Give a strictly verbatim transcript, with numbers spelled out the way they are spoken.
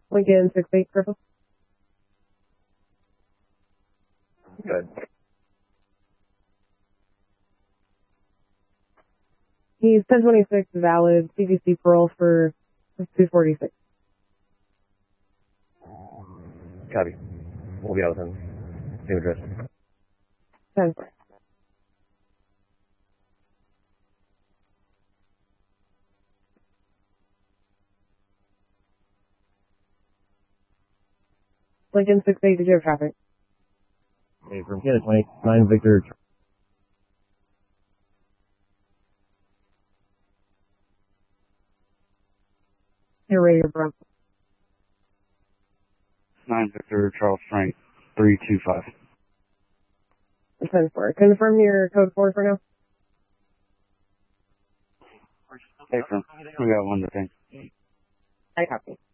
Lincoln six eight Purple. Good. He's ten twenty-six valid C V C parole for two forty-six. Copy. We'll be out with him. Same address. ten four. Lincoln six eight, did you have traffic? Hey, from Canada twenty-nine Victor. You're ready to run. nine Victor Charles Frank, three two five. ten four. Confirm your code four for now. Hey, from we got one to think. I copy.